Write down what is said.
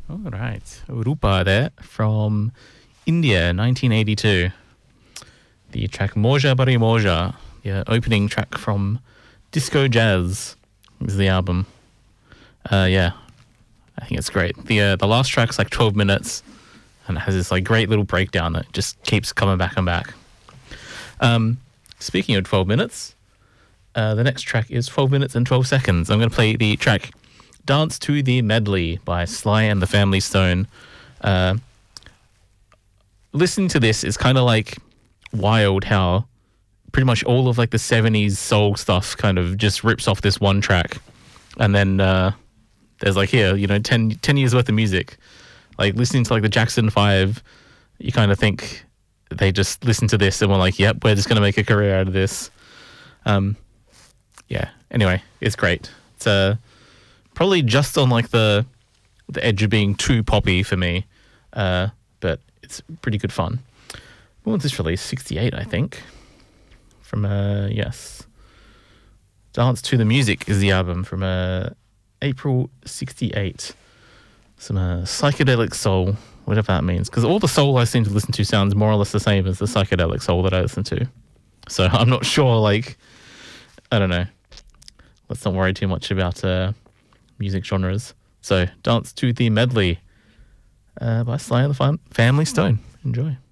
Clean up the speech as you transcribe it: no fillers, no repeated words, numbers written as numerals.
All right. Rupa there from India, 1982. The track Moja Bari Moja, the opening track from Disco Jazz is the album. Yeah, I think it's great. The last track's like 12 minutes and it has this like great little breakdown that just keeps coming back and back. Speaking of 12 minutes, the next track is 12 minutes and 12 seconds. I'm going to play the track Dance to the Medley by Sly and the Family Stone. Listening to this is kind of like wild how pretty much all of like the 70s soul stuff kind of just rips off this one track. And then there's like here, 10 years worth of music. Like listening to like the Jackson 5, you kind of think they just listened to this and were like, yep, we're just going to make a career out of this. Yeah, anyway, it's great. It's probably just on like the edge of being too poppy for me, but it's pretty good fun. When was this released? 68, I think. From, yes. Dance to the Music is the album from April 68. Some psychedelic soul, whatever that means. Because all the soul I seem to listen to sounds more or less the same as the psychedelic soul that I listen to. So I'm not sure, like, I don't know. Let's not worry too much about music genres. So Dance to the Medley by Sly and the Family Stone. Enjoy.